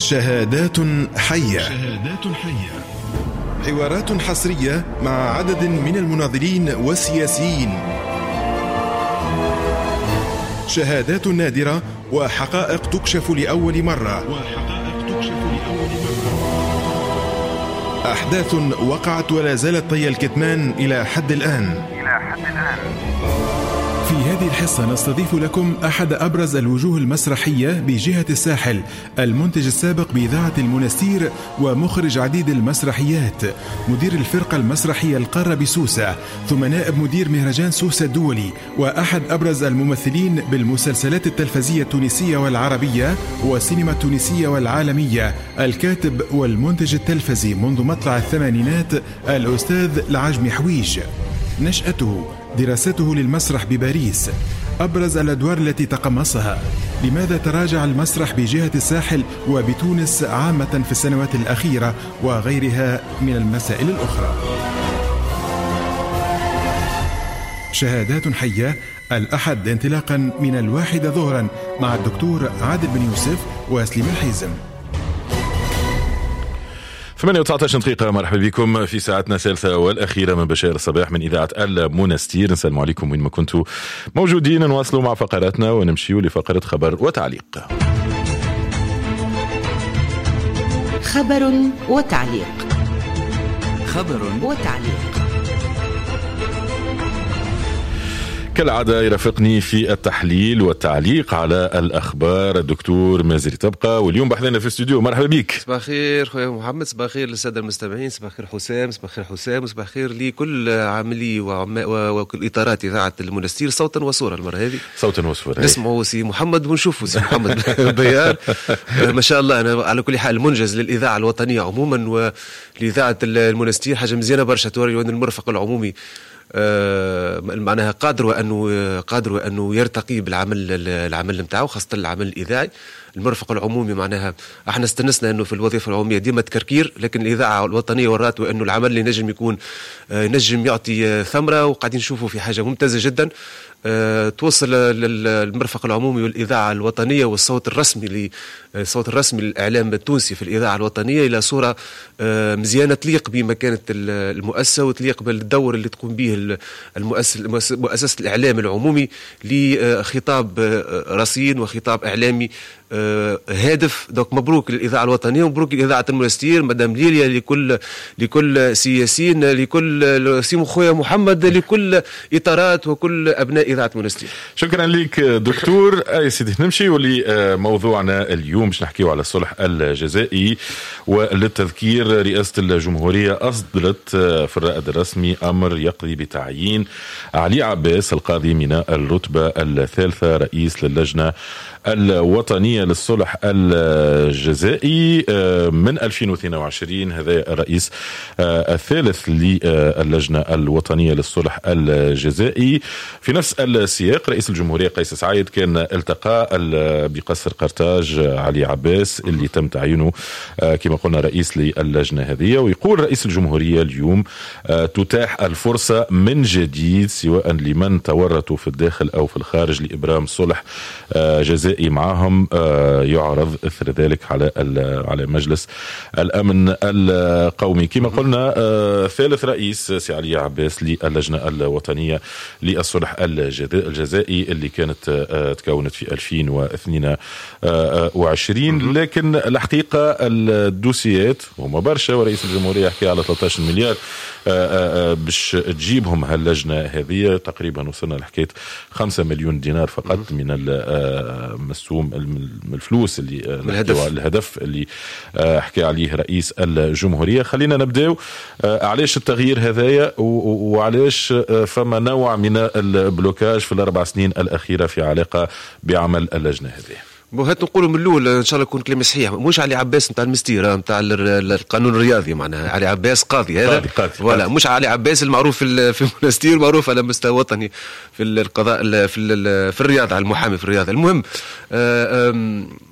شهادات حية. حوارات حصرية مع عدد من المناضلين والسياسيين. شهادات نادرة وحقائق تكشف لأول مرة. أحداث وقعت ولا زالت طي الكتمان إلى حد الآن. في هذه الحصة نستضيف لكم أحد أبرز الوجوه المسرحية بجهة الساحل، المنتج السابق بإذاعة المنستير ومخرج عديد المسرحيات، مدير الفرقة المسرحية القارة بسوسة، ثم نائب مدير مهرجان سوسة الدولي، وأحد أبرز الممثلين بالمسلسلات التلفزية التونسية والعربية والسينما التونسية والعالمية، الكاتب والمنتج التلفزي منذ مطلع الثمانينات، الأستاذ العجمي حويج. نشأته، دراسته للمسرح بباريس، أبرز الأدوار التي تقمصها، لماذا تراجع المسرح بجهة الساحل وبتونس عامة في السنوات الأخيرة، وغيرها من المسائل الأخرى. شهادات حية الأحد انطلاقا من 1 ظهرا مع الدكتور عادل بن يوسف وسليم الحيزم. 8:19 دقيقة. مرحبا بكم في ساعتنا الثالثة والأخيرة من بشائر الصباح من إذاعة المنستير. نسلم عليكم وين ما كنتوا موجودين. نواصلوا مع فقراتنا ونمشيوا لفقرة خبر وتعليق. خبر وتعليق. خبر وتعليق. كالعادة يرافقني في التحليل والتعليق على الأخبار الدكتور مازري تبقى، واليوم بحثنا في الاستوديو. مرحبا بك. صباح الخير خويا محمد، صباح الخير للسادة المستمعين، صباح الخير حسام، صباح الخير حسام، صباح الخير لكل عاملي وكل إطارات إذاعة المنستير صوتا وصورة. المرة هذه صوتا وصورة نسمعوا سي محمد ونشوفوا سي محمد بيار ما شاء الله. أنا على كل حال منجز للإذاعة الوطنية عموما ولإذاعة المنستير، حاجة مزيانة برشا توري أن المرفق العمومي معناها قادر أنه يرتقي بالعمل نتاعو، خاصة العمل الإذاعي. المرفق العمومي معناها احنا استنسنا انه في الوظيفه العموميه ديما تكركير، لكن الاذاعه الوطنيه ورات انه العمل اللي نجم يكون نجم يعطي ثمره، وقاعدين نشوفوا في حاجه ممتازه جدا توصل المرفق العمومي والاذاعه الوطنيه والصوت الرسمي للاعلام التونسي في الاذاعه الوطنيه الى صوره مزيانه تليق بمكانه المؤسسه وتليق بالدور اللي تقوم به مؤسسه الاعلام العمومي لخطاب رصين وخطاب اعلامي هادف. دوك مبروك للإذاعة الوطنية ومبروك لإذاعة المنستير، مدام ليليا، لكل سياسيين، لكل سيمو خويا محمد، لكل إطارات وكل أبناء إذاعة المنستير. شكرا لك دكتور. أي سيدي نمشي ولموضوعنا اليوم، باش نحكيو على الصلح الجزائي. وللتذكير رئاسة الجمهورية أصدرت في الرائد الرسمي أمر يقضي بتعيين علي عباس القاضي ميناء الرتبة الثالثة رئيس للجنة الوطنية للصلح الجزائي من 2022. هذا الرئيس الثالث للجنة الوطنية للصلح الجزائي. في نفس السياق رئيس الجمهورية قيس سعيد كان التقى بقصر قرطاج علي عباس اللي تم تعيينه كما قلنا رئيس للجنة هذه. ويقول رئيس الجمهورية اليوم تتاح الفرصة من جديد سواء لمن تورطوا في الداخل أو في الخارج لإبرام صلح جزائي معهم يعرض إثر ذلك على مجلس الأمن القومي. كما قلنا ثالث رئيس سي علي عباس للجنة الوطنية للصلح الجزائي اللي كانت تكونت في 2022. لكن الحقيقة الدوسيات هما برشا، ورئيس الجمهورية يحكي على 13 مليار باش تجيبهم هاللجنة هذه. تقريبا وصلنا لحكاية 5 مليون دينار فقط من مسوم الفلوس اللي الهدف اللي حكى عليه رئيس الجمهورية. خلينا نبدأ علاش التغيير هذايا وعلاش فما نوع من البلوكاج في ال4 سنين الأخيرة في علاقة بعمل اللجنة هذه. هات نقولوا من الاول ان شاء الله يكون كلام صحيح، مش علي عباس نتاع المستير نتاع القانون الرياضي، معناها علي عباس قاضي هذا ولا مش علي عباس المعروف في المنستير، معروف على مستوى وطني في القضاء في الرياضه، على المحامي في الرياضه. المهم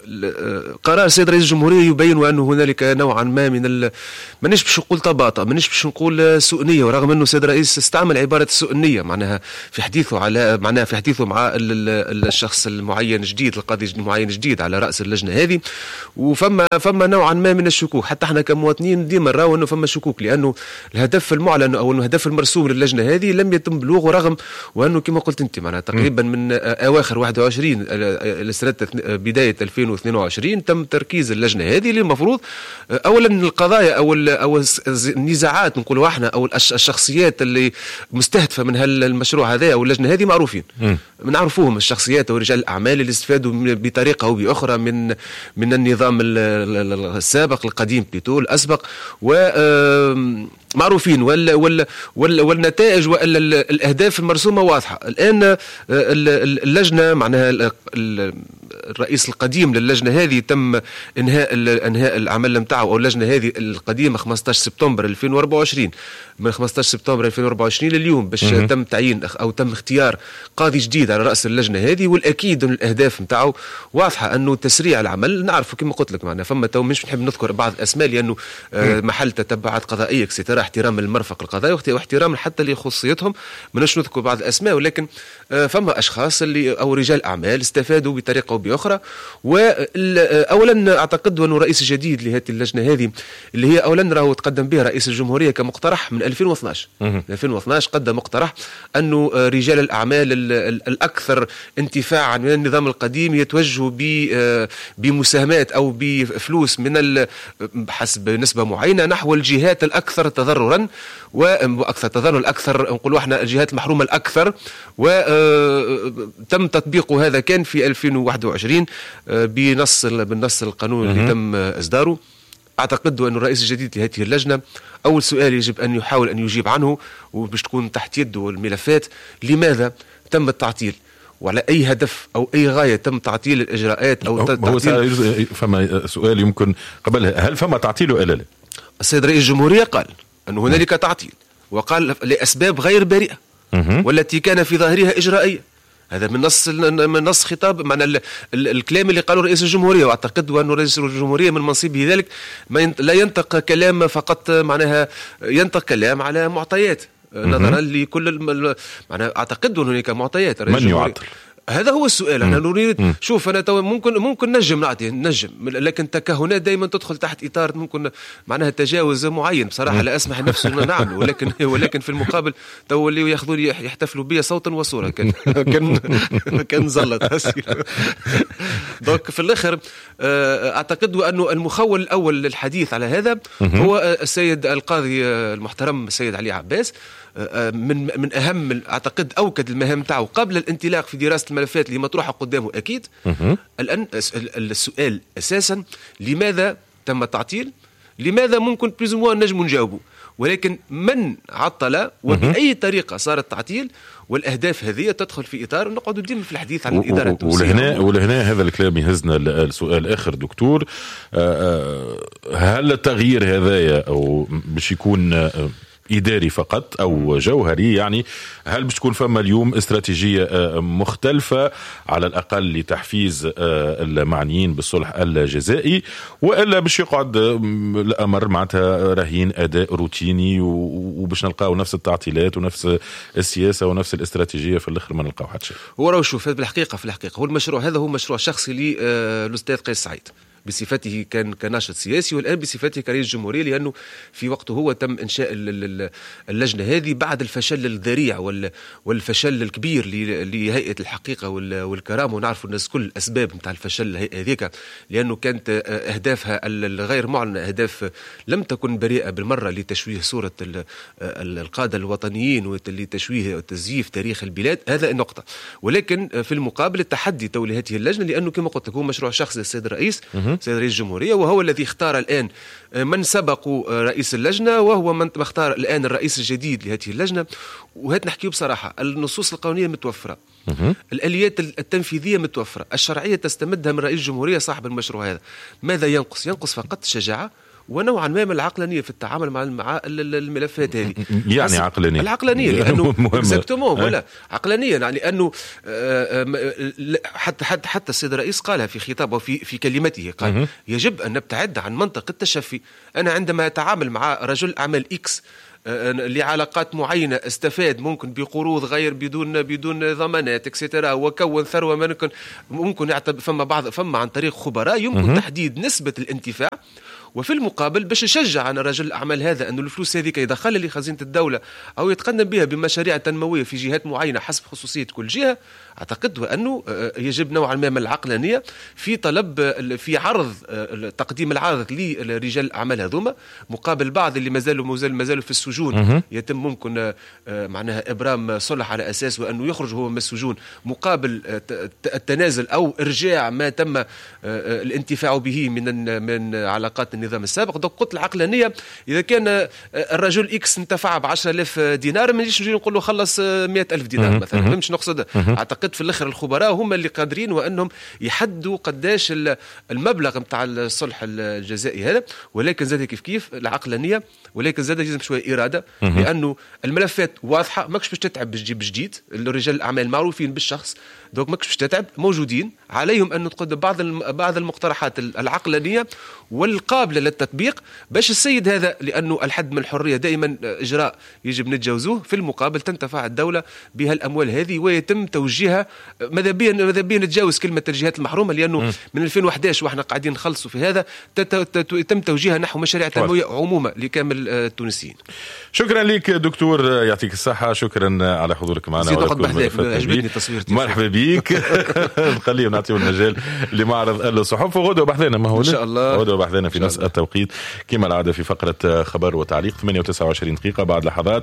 قرار السيد رئيس الجمهورية يبين أنه هنالك نوعا ما من مانيش باش نقول طباطة، مانيش باش نقول سوء نية، ورغم أنه السيد الرئيس استعمل عبارة السوء نية معناها في حديثه مع الشخص المعين جديد، القاضي المعين جديد على رأس اللجنة هذه. وفما نوعا ما من الشكوك، حتى احنا كمواطنين ديما نراو أنه فما شكوك، لأنه الهدف المعلن أو الهدف المرسوم للجنة هذه لم يتم بلوغه، رغم وأنه كما قلت أنت معناها تقريبا من أواخر 21 لسنة بداية 2022 تم تركيز اللجنة هذه اللي المفروض أولا القضايا أو النزاعات نقولوا احنا أو الشخصيات اللي مستهدفة من المشروع هذا أو اللجنة هذه معروفين، نعرفوهم الشخصيات ورجال الأعمال اللي استفادوا بطريقة أو بأخرى من النظام السابق القديم بليتو الأسبق، ومعروفين والنتائج والأهداف المرسومة واضحة. الآن اللجنة معناها الرئيس القديم للجنة هذه تم انهاء العمل نتاعو، او اللجنة هذه القديمة 15 سبتمبر 2024. من 15 سبتمبر 2024 لليوم باش تم تعيين او تم اختيار قاضي جديد على رأس اللجنة هذه، والاكيد ان الاهداف نتاعو واضحة، انه تسريع العمل. نعرفوا كما قلت لك معنا فما تو مش نحب نذكر بعض الاسماء لانه محل تتبعات قضائية اكسترا، احترام المرفق القضائي واحترام حتى لخصوصيتهم، مناش نذكر بعض الاسماء، ولكن فما اشخاص اللي او رجال اعمال استفادوا بطريقة او باخرى. واولا اعتقد انه الرئيس الجديد لهذه اللجنة هذه اللي هي اولا راهو تقدم بها رئيس الجمهورية كمقترح من 2012 قدم مقترح انه رجال الاعمال الاكثر انتفاعا من النظام القديم يتوجهوا بمساهمات او بفلوس من حسب نسبة معينة نحو الجهات الاكثر تضررا واكثر تضرر، الاكثر نقولوا احنا الجهات المحرومة الاكثر. وتم تطبيق هذا كان في 2021 بالنص القانون اللي تم اصداره. أعتقد أن الرئيس الجديد لهذه اللجنة أول سؤال يجب أن يحاول أن يجيب عنه وباش تكون تحت يده الملفات، لماذا تم التعطيل وعلى أي هدف أو أي غاية تم تعطيل الإجراءات أو تعطيل. فما سؤال يمكن قبلها، هل فما تعطيل ولا لا؟ السيد رئيس الجمهورية قال أن هنالك تعطيل، وقال لأسباب غير بريئة والتي كان في ظاهرها إجرائية. هذا من نص خطاب معنى الكلام اللي قاله رئيس الجمهورية. واعتقد أن رئيس الجمهورية من منصبه ذلك لا ينطق كلام فقط، معناها ينطق كلام على معطيات نظرا لكل معناها اعتقد ان هناك معطيات. من يعطل؟ هذا هو السؤال. أنا نريد شوف أنا ممكن نجم لكن تكهنات دائما تدخل تحت إطار ممكن معناها تجاوز معين. بصراحة لا أسمح نفسي أن نعمل، ولكن في المقابل تو اللي ياخذوا لي يحتفلوا بي صوتا وصورة كان زلط دونك في الآخر أعتقد أنه المخول الأول للحديث على هذا هو السيد القاضي المحترم السيد علي عباس. من أهم أعتقد أوكد المهام تاعه قبل الانطلاق في دراسة الملفات اللي مطروحة قدامه أكيد. الآن السؤال أساسا لماذا تم التعطيل؟ لماذا ممكن بيزموا نجم نجاوبه، ولكن من عطل وبأي طريقة صار التعطيل، والأهداف هذه تدخل في إطار نقعد ديما في الحديث عن الإدارة التونسية. ولهنا هذا الكلام يهزنا السؤال آخر دكتور، هل التغيير هذايا أو باش يكون إداري فقط أو جوهري؟ يعني هل باش تكون فما اليوم استراتيجية مختلفة على الأقل لتحفيز المعنيين بالصلح الجزائي، وإلا باش يقعد الأمر معناتها رهين أداء روتيني وباش نلقاو نفس التعطيلات ونفس السياسة ونفس الاستراتيجية في الآخر ما نلقاو حتى شيء؟ هو راهو شوف، في الحقيقة هو المشروع هذا هو مشروع شخصي للأستاذ قيس سعيد بصفته كناشط سياسي، والآن بصفته كرئيس جمهورية، لأنه في وقته هو تم إنشاء اللجنة هذه بعد الفشل الذريع والفشل الكبير لهيئة الحقيقة والكرامة. ونعرف الناس كل الأسباب نتاع الفشل الهيئة هذيك، لأنه كانت أهدافها الغير معلنة أهداف لم تكن بريئة بالمرة لتشويه صورة القادة الوطنيين ولتشويه وتزييف تاريخ البلاد. هذا النقطة. ولكن في المقابل التحدي تولي هذه اللجنة، لأنه كما قلت لك هو مشروع شخصي للسيد الرئيس سيد رئيس الجمهورية، وهو الذي اختار الآن من سبقوا رئيس اللجنة، وهو من اختار الآن الرئيس الجديد لهذه اللجنة. وهات نحكيه بصراحة، النصوص القانونية متوفرة، الآليات التنفيذية متوفرة، الشرعية تستمدها من رئيس الجمهورية صاحب المشروع هذا. ماذا ينقص؟ ينقص فقط الشجاعة ونوعا ما من العقلانيه في التعامل مع الملفات هذه. يعني عقلانيه، العقلانيه لانه اكزاكتومون ولا عقلانيه، يعني انه حتى السيد الرئيس قالها في خطابه في كلمته، قال يجب ان نبتعد عن منطق التشفي. انا عندما اتعامل مع رجل اعمال اكس لعلاقات معينة استفاد ممكن بقروض غير بدون ضمانات اكسترا، وكون ثروة ممكن يعتبر فما عن طريق خبراء يمكن تحديد نسبة الانتفاع، وفي المقابل باش يشجع عن رجل الأعمال هذا أنه الفلوس هذه يدخلها لخزينة الدولة أو يتقدم بها بمشاريع تنموية في جهات معينة حسب خصوصية كل جهة. أعتقد أنه يجب نوعا ما من العقلانية في طلب في عرض تقديم العرض لرجال الأعمال هذوما مقابل بعض اللي مازالوا في السجون، يتم ممكن معناها إبرام صلح على أساس وأنه يخرج هو من السجون مقابل التنازل أو إرجاع ما تم الانتفاع به من علاقات النظام السابق. دونك قلت العقلانية إذا كان الرجل إكس انتفع ب10,000 دينار ما نجيش نقول له خلص 100,000 دينار مثلا، مش نقصد. أعتقد في الآخر الخبراء هم اللي قادرين وأنهم يحدوا قداش المبلغ متاع الصلح الجزائي هذا، ولكن زاد كيف العقلانية، ولكن زاد لازم شوية إرادة، لأنه الملفات واضحة، ماكش باش تتعب باش تجيب جديد. الرجال الأعمال معروفين بالشخص، دوك ماكش باش تتعب، موجودين، عليهم أن تقدم بعض المقترحات العقلانية والقابلة للتطبيق باش السيد هذا، لأنه الحد من الحرية دائما إجراء يجب نتجاوزوه، في المقابل تنتفع الدولة بها الأموال هذه ويتم توجيهها. ماذا بيا نتجاوز كلمة الجهات المحرومة، لأنه من 2011 وإحنا قاعدين نخلصوا في هذا يتم توجيهها نحو مشاريع تنموية عمومة لكامل التونسيين. شكرا لك دكتور، يعطيك الصحة، شكرا على حضورك معنا. عجبتني تصويرتي. مرحبا بك. نخليه ونعطيه المجال لمعرض الصحف، وغدوة بحثنا ما هو إن شاء الله، غدوة بحثنا في نفس التوقيت كما العادة في فقرة خبر وتعليق 28 دقيقة. بعد لحظات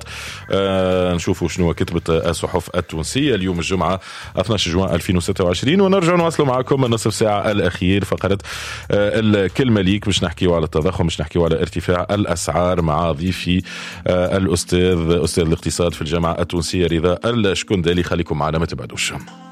نشوفوا شنو كتبت الصحف التونسية اليوم الجمعة 12 جوان 2026، ونرجع نواصل معكم النصف ساعة الأخير. فقرة الكلمة ليك باش نحكيوا على التضخم، باش نحكيوا على ارتفاع الأسعار مع ضيفي أستاذ الاقتصاد في الجامعة التونسية رضا الشكندالي. خليكم معنا ما تبعدوش.